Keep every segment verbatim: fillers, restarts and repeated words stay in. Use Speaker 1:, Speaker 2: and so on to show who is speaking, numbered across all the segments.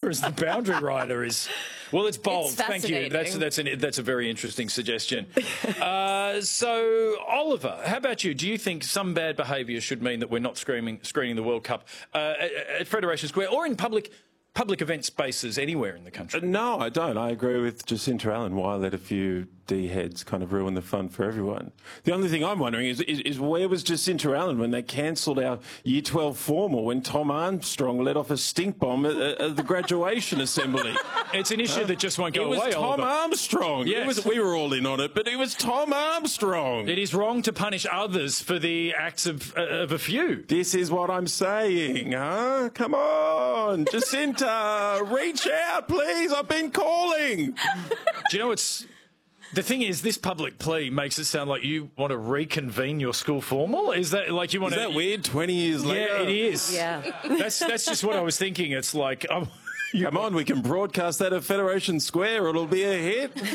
Speaker 1: whereas the boundary rider is... Well, it's bold.
Speaker 2: It's
Speaker 1: Thank you. That's that's an, that's a very interesting suggestion. uh, so, Oliver, how about you? Do you think some bad behaviour should mean that we're not screening screening the World Cup uh, at, at Federation Square or in public public event spaces anywhere in the country?
Speaker 3: Uh, no, I don't. I agree with Jacinta Allen. Why let a few D-heads kind of ruin the fun for everyone? The only thing I'm wondering is, is, is where was Jacinta Allen when they cancelled our Year twelve formal, when Tom Armstrong let off a stink bomb at, at the graduation assembly?
Speaker 1: It's an issue uh, that just won't go
Speaker 3: away,
Speaker 1: It was
Speaker 3: Tom
Speaker 1: Oliver.
Speaker 3: Armstrong.
Speaker 1: Yes.
Speaker 3: It was, we were all in on it, but it was Tom Armstrong.
Speaker 1: It is wrong to punish others for the acts of, uh, of a few.
Speaker 3: This is what I'm saying, huh? Come on, Jacinta, reach out, please. I've been calling.
Speaker 1: Do you know what's... The thing is, this public plea makes it sound like you want to reconvene your school formal. Is that like you want
Speaker 3: is
Speaker 1: to...
Speaker 3: that weird, twenty years later?
Speaker 1: Yeah, it is.
Speaker 2: Yeah.
Speaker 1: That's, that's just what I was thinking. It's like... Um,
Speaker 3: You Come on, we can broadcast that at Federation Square. It'll be a hit.
Speaker 1: Do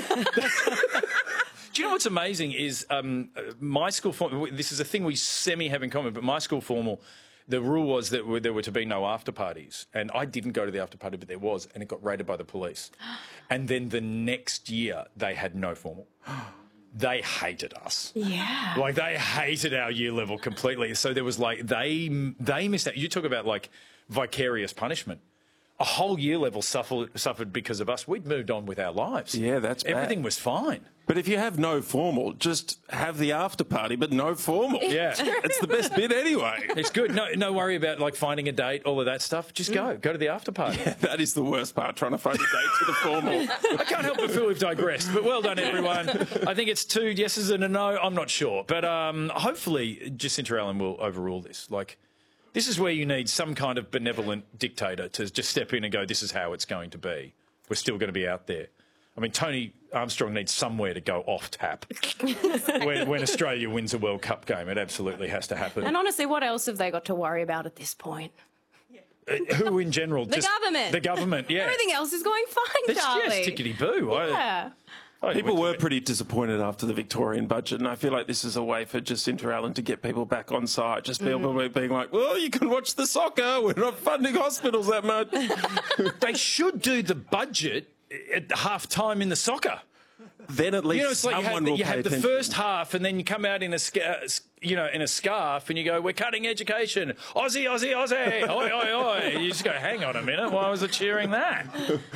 Speaker 1: you know what's amazing is um, my school formal, this is a thing we semi have in common, but my school formal, the rule was that there were to be no after parties. And I didn't go to the after party, but there was, and it got raided by the police. And then the next year, they had no formal. They hated us.
Speaker 2: Yeah.
Speaker 1: Like, they hated our year level completely. So there was like, they, they missed out. You talk about like vicarious punishment. A whole year level suffered, suffered because of us. We'd moved on with our lives.
Speaker 3: Yeah, that's bad.
Speaker 1: Everything was fine.
Speaker 3: But if you have no formal, just have the after party, but no formal.
Speaker 1: Yeah.
Speaker 3: It's the best bit anyway.
Speaker 1: It's good. No, no worry about like finding a date, all of that stuff. Just go. Go to the after party.
Speaker 3: Yeah, that is the worst part, trying to find a date for the formal.
Speaker 1: I can't help but feel we've digressed, but well done, everyone. I think it's two yeses and a no. I'm not sure. But um, hopefully Jacinta Allen will overrule this. Like, this is where you need some kind of benevolent dictator to just step in and go, this is how it's going to be. We're still going to be out there. I mean, Tony Armstrong needs somewhere to go off tap. when, when Australia wins a World Cup game, it absolutely has to happen.
Speaker 2: And honestly, what else have they got to worry about at this point?
Speaker 1: Uh, who in general?
Speaker 2: The
Speaker 1: just
Speaker 2: government.
Speaker 1: The government, yeah.
Speaker 2: Everything else is going fine,
Speaker 1: That's,
Speaker 2: darling.
Speaker 1: yes, tickety-boo.
Speaker 2: Yeah.
Speaker 1: I, I
Speaker 3: People were pretty disappointed after the Victorian budget, and I feel like this is a way for Jacinta Allen to get people back on side. Just people mm. being like, well, you can watch the soccer. We're not funding hospitals that much.
Speaker 1: They should do the budget at half time in the soccer.
Speaker 3: Then at least
Speaker 1: you know, it's like
Speaker 3: someone
Speaker 1: you have, the,
Speaker 3: will
Speaker 1: you
Speaker 3: pay
Speaker 1: have
Speaker 3: attention.
Speaker 1: the first half, and then you come out in a you know in a scarf, and you go, "We're cutting education, Aussie, Aussie, Aussie, oi, oi, oi." You just go, "Hang on a minute, why was it cheering that?"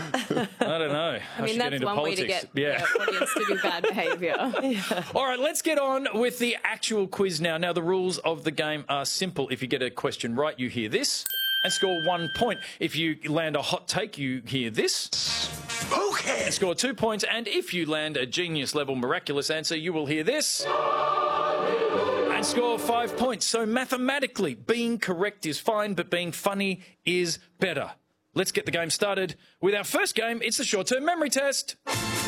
Speaker 1: I don't know.
Speaker 2: I mean,
Speaker 1: I
Speaker 2: that's one
Speaker 1: politics.
Speaker 2: way to get
Speaker 1: yeah.
Speaker 2: the audience to do bad behaviour. Yeah.
Speaker 1: All right, let's get on with the actual quiz now. Now, the rules of the game are simple. If you get a question right, you hear this and score one point. If you land a hot take, you hear this. Okay. And score two points. And if you land a genius-level miraculous answer, you will hear this and score five points. So mathematically, being correct is fine, but being funny is better. Let's get the game started with our first game. It's the short-term memory test.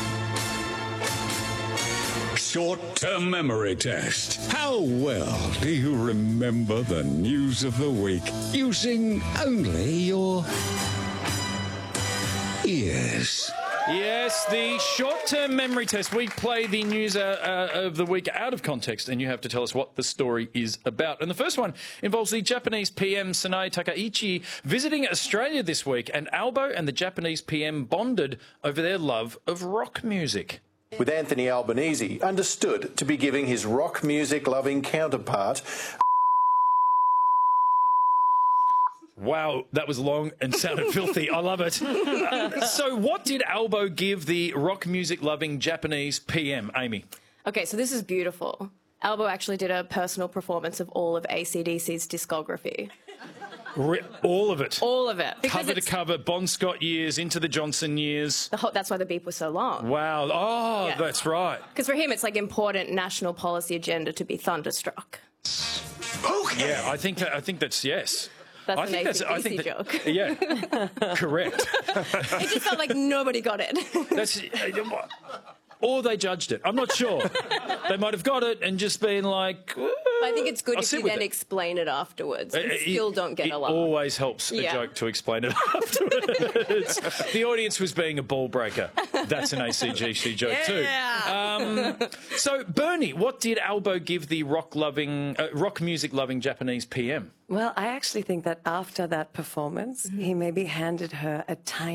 Speaker 4: Short-term memory test. How well do you remember the news of the week using only your ears?
Speaker 1: Yes, the short-term memory test. We play the news uh, uh, of the week out of context, and you have to tell us what the story is about. And the first one involves the Japanese P M Sanae Takaichi visiting Australia this week, and Albo and the Japanese P M bonded over their love of rock music.
Speaker 5: With Anthony Albanese understood to be giving his rock music-loving counterpart...
Speaker 1: Wow, that was long and sounded filthy. I love it. Uh, so what did Albo give the rock music-loving Japanese P M, Amy?
Speaker 2: Okay, so this is beautiful. Albo actually did a personal performance of all of A C D C's discography.
Speaker 1: Re all of it?
Speaker 2: All of it.
Speaker 1: Cover to cover, Bon Scott years, into the Johnson years.
Speaker 2: The whole, that's why the beep was so long.
Speaker 1: Wow. Oh, yes. That's right.
Speaker 2: Because for him, it's like important national policy agenda to be thunderstruck.
Speaker 1: Okay. Yeah, I think, that, I think that's yes.
Speaker 2: That's
Speaker 1: I
Speaker 2: an
Speaker 1: think
Speaker 2: A C D C
Speaker 1: that's, I think
Speaker 2: joke.
Speaker 1: That, yeah, correct.
Speaker 2: It just felt like nobody got it.
Speaker 1: That's, or they judged it. I'm not sure. They might have got it and just been like...
Speaker 2: I think it's good
Speaker 1: I'll
Speaker 2: if you then it. explain it afterwards. And
Speaker 1: it,
Speaker 2: still don't get
Speaker 1: it
Speaker 2: a laugh.
Speaker 1: It always helps
Speaker 2: yeah.
Speaker 1: a joke to explain it afterwards. The audience was being a ball breaker. That's an A C G C joke
Speaker 2: yeah.
Speaker 1: too. Um, so, Bernie, what did Albo give the rock-loving, uh, rock music-loving Japanese P M?
Speaker 6: Well, I actually think that after that performance, mm-hmm. he maybe handed her a tiny